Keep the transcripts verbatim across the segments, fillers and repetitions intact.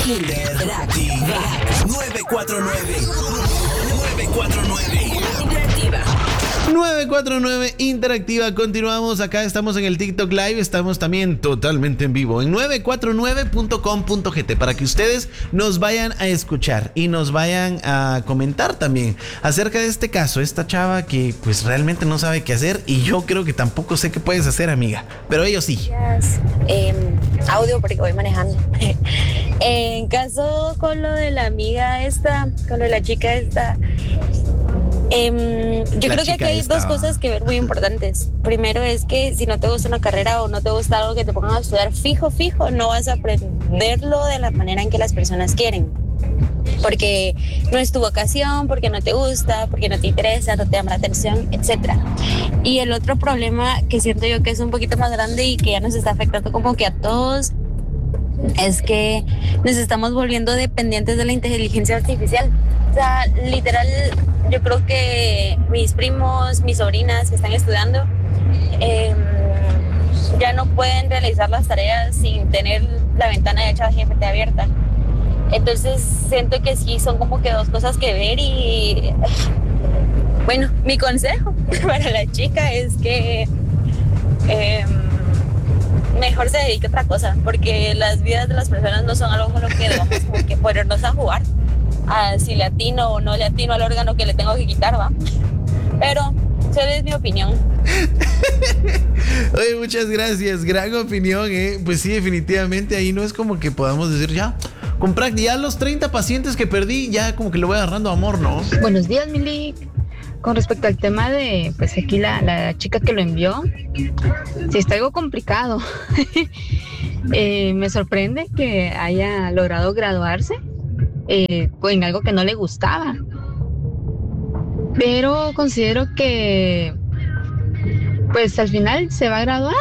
Interactiva nueve cuatro nueve. nueve cuatro nueve. Interactiva. nueve cuatro nueve Interactiva, continuamos acá, estamos en el TikTok Live, estamos también totalmente en vivo en nueve cuatro nueve punto com punto gt para que ustedes nos vayan a escuchar y nos vayan a comentar también acerca de este caso, esta chava que pues realmente no sabe qué hacer y yo creo que tampoco sé qué puedes hacer, amiga, pero ellos sí. Eh, audio porque voy manejando. En caso con lo de la amiga esta, con lo de la chica esta, Eh, yo La creo que aquí hay esta. dos cosas que ver muy importantes. Primero es que si no te gusta una carrera o no te gusta algo que te pongan a estudiar fijo, fijo, no vas a aprenderlo de la manera en que las personas quieren. Porque no es tu vocación, porque no te gusta, porque no te interesa, no te llama la atención, etcétera. Y el otro problema que siento yo que es un poquito más grande y que ya nos está afectando como que a todos es que nos estamos volviendo dependientes de la inteligencia artificial. O sea, literal, yo creo que mis primos, mis sobrinas que están estudiando, eh, ya no pueden realizar las tareas sin tener la ventana de ChatGPT abierta. Entonces siento que sí son como que dos cosas que ver y bueno, mi consejo para la chica es que eh, mejor se dedique a otra cosa, porque las vidas de las personas no son algo con lo que debamos como que ponernos a jugar. A si le atino o no le atino al órgano que le tengo que quitar, va. Pero solo es mi opinión. Oye, muchas gracias, gran opinión, eh. Pues sí, definitivamente ahí no es como que podamos decir ya, con práctica, ya los treinta pacientes que perdí, ya como que le voy agarrando amor, ¿no? Buenos días, Milik. Con respecto al tema de, pues aquí la, la chica que lo envió, sí está algo complicado. eh, me sorprende que haya logrado graduarse eh, en algo que no le gustaba. Pero considero que, pues al final se va a graduar.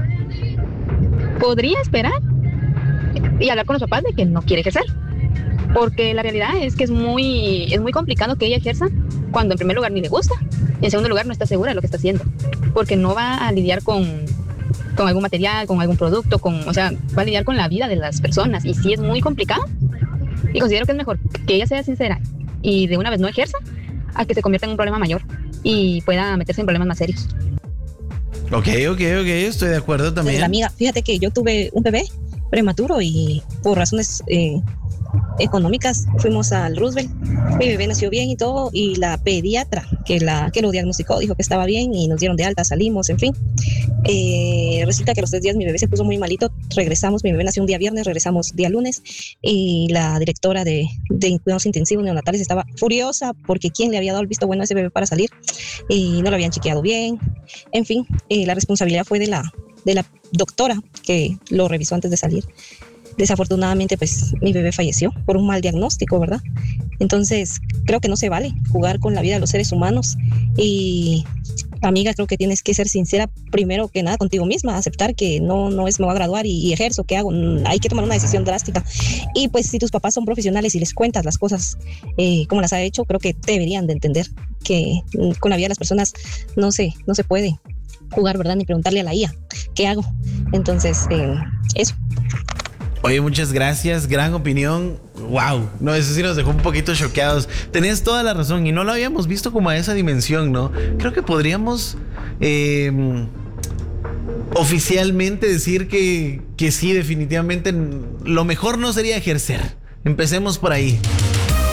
Podría esperar y hablar con los papás de que no quiere ejercer. Porque la realidad es que es muy, es muy complicado que ella ejerza cuando en primer lugar ni le gusta y en segundo lugar no está segura de lo que está haciendo, porque no va a lidiar con, con algún material, con algún producto, con, o sea, va a lidiar con la vida de las personas y sí es muy complicado y considero que es mejor que ella sea sincera y de una vez no ejerza a que se convierta en un problema mayor y pueda meterse en problemas más serios. Ok, ok, ok, estoy de acuerdo también. La amiga, fíjate que yo tuve un bebé prematuro y por razones eh, económicas fuimos al Roosevelt. Mi bebé nació bien y todo y la pediatra que, la, que lo diagnosticó dijo que estaba bien y nos dieron de alta, salimos, en fin. Eh, resulta que a los tres días mi bebé se puso muy malito, regresamos, mi bebé nació un día viernes, regresamos día lunes y la directora de, de cuidados intensivos neonatales estaba furiosa porque quién le había dado el visto bueno a ese bebé para salir y no lo habían chequeado bien. En fin, eh, la responsabilidad fue de la, de la doctora que lo revisó antes de salir. Desafortunadamente, pues mi bebé falleció por un mal diagnóstico, ¿verdad? Entonces, creo que no se vale jugar con la vida de los seres humanos y, amiga, creo que tienes que ser sincera primero que nada contigo misma, aceptar que no, no es me voy a graduar y, y ejerzo, ¿qué hago? Hay que tomar una decisión drástica y pues si tus papás son profesionales y les cuentas las cosas eh, como las ha hecho, creo que deberían de entender que con la vida de las personas no se, no se puede jugar, ¿verdad? Ni preguntarle a la I A, ¿qué hago? Entonces, eh, eso. Oye, muchas gracias, gran opinión. Wow, no, eso sí nos dejó un poquito choqueados. Tenés toda la razón y no lo habíamos visto como a esa dimensión, ¿no? Creo que podríamos eh, oficialmente decir que, que sí, definitivamente lo mejor no sería ejercer. Empecemos por ahí.